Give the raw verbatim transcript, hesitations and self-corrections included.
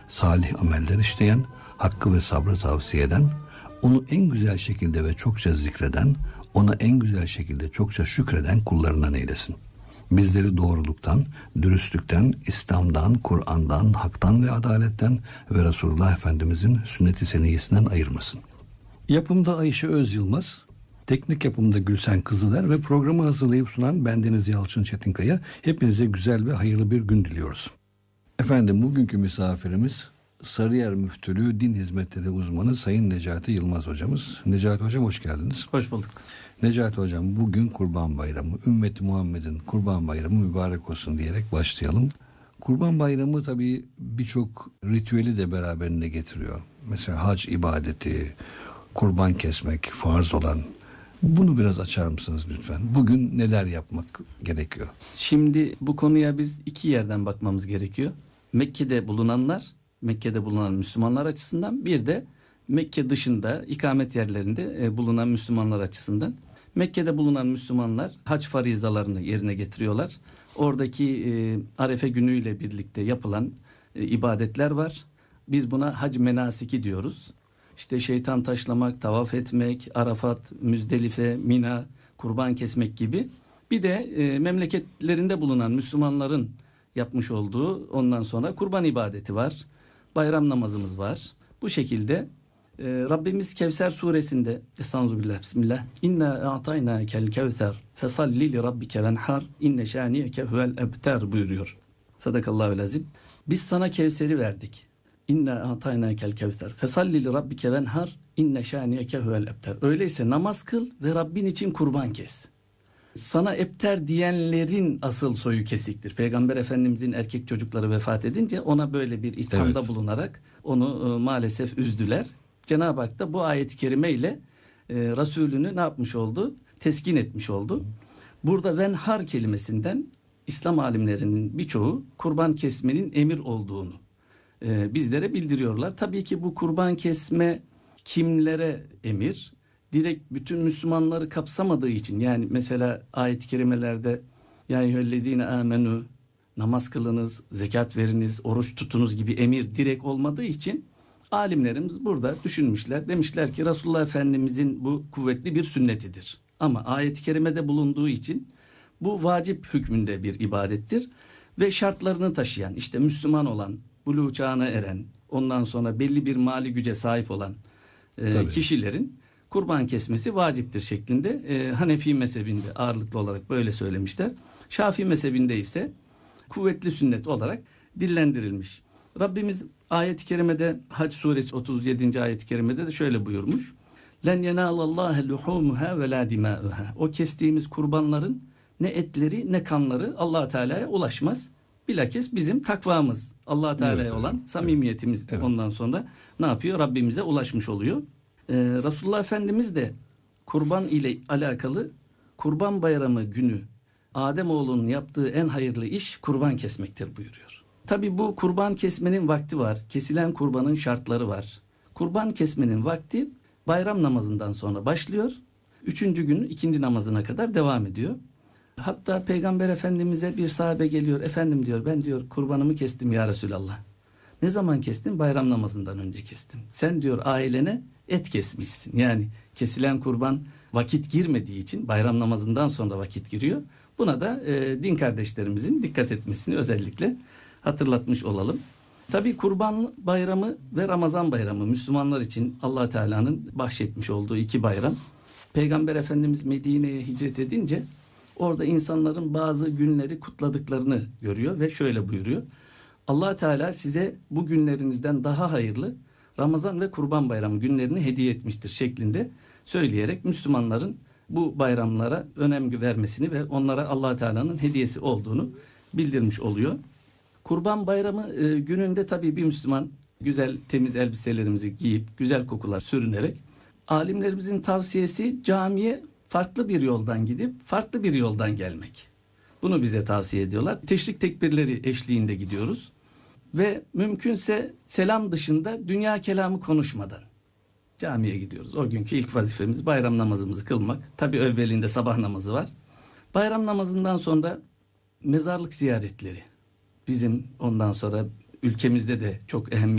salih ameller işleyen, hakkı ve sabrı tavsiye eden, onu en güzel şekilde ve çokça zikreden, ona en güzel şekilde çokça şükreden kullarından eylesin. Bizleri doğruluktan, dürüstlükten, İslam'dan, Kur'an'dan, haktan ve adaletten ve Resulullah Efendimizin sünnet-i seniyyesinden ayırmasın. Yapımda Ayşe Öz Yılmaz, teknik yapımda Gülsen Kızıler ve programı hazırlayıp sunan bendeniz Yalçın Çetinkaya. Hepinize güzel ve hayırlı bir gün diliyoruz. Efendim, bugünkü misafirimiz Sarıyer Müftülüğü Din Hizmetleri Uzmanı Sayın Necati Yılmaz hocamız. Necati hocam, hoş geldiniz. Hoş bulduk. Necati hocam, bugün Kurban Bayramı. Ümmeti Muhammed'in Kurban Bayramı mübarek olsun diyerek başlayalım. Kurban Bayramı tabii birçok ritüeli de beraberinde getiriyor. Mesela hac ibadeti, kurban kesmek, farz olan. Bunu biraz açar mısınız lütfen? Bugün neler yapmak gerekiyor? Şimdi bu konuya biz iki yerden bakmamız gerekiyor. Mekke'de bulunanlar, Mekke'de bulunan Müslümanlar açısından, bir de Mekke dışında ikamet yerlerinde bulunan Müslümanlar açısından. Mekke'de bulunan Müslümanlar hac farizalarını yerine getiriyorlar. Oradaki e, Arefe günüyle birlikte yapılan e, ibadetler var. Biz buna hac menasiki diyoruz. İşte şeytan taşlamak, tavaf etmek, Arafat, Müzdelife, Mina, kurban kesmek gibi. Bir de e, memleketlerinde bulunan Müslümanların yapmış olduğu ondan sonra kurban ibadeti var. Bayram namazımız var. Bu şekilde e, Rabbimiz Kevser suresinde Estağfirullah, Bismillah. İnna a'taynakel kevser fesalli li rabbike venhar inne şaniyeke huvel ebter buyuruyor. Sadakallahu azim. Biz sana Kevser'i verdik. İnna a'taynakel kevser fesalli li rabbike venhar inne şaniyeke huvel ebter. Öyleyse namaz kıl ve Rabbin için kurban kes. Sana ebter diyenlerin asıl soyu kesiktir. Peygamber Efendimizin erkek çocukları vefat edince ona böyle bir ithamda evet. bulunarak onu e, maalesef üzdüler. Cenab-ı Hak da bu ayet-i kerime ile e, Resulünü ne yapmış oldu? Teskin etmiş oldu. Burada venhar kelimesinden İslam alimlerinin birçoğu kurban kesmenin emir olduğunu e, bizlere bildiriyorlar. Tabii ki bu kurban kesme kimlere emir? Direkt bütün Müslümanları kapsamadığı için, yani mesela ayet-i kerimelerde ya eyyühellezine amenu, namaz kılınız, zekat veriniz, oruç tutunuz gibi emir direkt olmadığı için alimlerimiz burada düşünmüşler. Demişler ki Resulullah Efendimizin bu kuvvetli bir sünnetidir. Ama ayet-i kerimede bulunduğu için bu vacip hükmünde bir ibadettir ve şartlarını taşıyan, işte Müslüman olan, buluğ çağına eren, ondan sonra belli bir mali güce sahip olan e, kişilerin kurban kesmesi vaciptir şeklinde e, Hanefi mezhebinde ağırlıklı olarak böyle söylemişler. Şafii mezhebinde ise kuvvetli sünnet olarak dillendirilmiş. Rabbimiz ayet-i kerimede Hac suresi otuz yedinci ayet-i kerimede de şöyle buyurmuş. Len yenâlallâhe luhûmuhâ ve lâ dimâ'uhâ. O kestiğimiz kurbanların ne etleri ne kanları Allah Teala'ya ulaşmaz. Bilakis bizim takvamız, Allah Teala'ya evet, olan evet, samimiyetimiz evet. ondan sonra ne yapıyor? Rabbimize ulaşmış oluyor. Ee, Resulullah Efendimiz de kurban ile alakalı Kurban Bayramı günü Ademoğlunun yaptığı en hayırlı iş kurban kesmektir buyuruyor. Tabi bu kurban kesmenin vakti var. Kesilen kurbanın şartları var. Kurban kesmenin vakti bayram namazından sonra başlıyor. Üçüncü gün ikindi namazına kadar devam ediyor. Hatta Peygamber Efendimiz'e bir sahabe geliyor. Efendim diyor, ben diyor kurbanımı kestim ya Resulallah. Ne zaman kestin? Bayram namazından önce kestim. Sen diyor ailene et kesmişsin. Yani kesilen kurban vakit girmediği için bayram namazından sonra vakit giriyor. Buna da e, din kardeşlerimizin dikkat etmesini özellikle hatırlatmış olalım. Tabii Kurban Bayramı ve Ramazan Bayramı Müslümanlar için Allah Teala'nın bahşetmiş olduğu iki bayram. Peygamber Efendimiz Medine'ye hicret edince orada insanların bazı günleri kutladıklarını görüyor ve şöyle buyuruyor. Allah Teala size bu günlerinizden daha hayırlı Ramazan ve Kurban Bayramı günlerini hediye etmiştir şeklinde söyleyerek Müslümanların bu bayramlara önem vermesini ve onlara Allah Teala'nın hediyesi olduğunu bildirmiş oluyor. Kurban Bayramı e, gününde tabii bir Müslüman güzel temiz elbiselerimizi giyip güzel kokular sürünerek, alimlerimizin tavsiyesi camiye farklı bir yoldan gidip farklı bir yoldan gelmek. Bunu bize tavsiye ediyorlar. Teşrik tekbirleri eşliğinde gidiyoruz. Ve mümkünse selam dışında dünya kelamı konuşmadan camiye gidiyoruz. O günkü ilk vazifemiz bayram namazımızı kılmak. Tabii evvelinde sabah namazı var. Bayram namazından sonra mezarlık ziyaretleri. Bizim ondan sonra ülkemizde de çok ehemmiyetli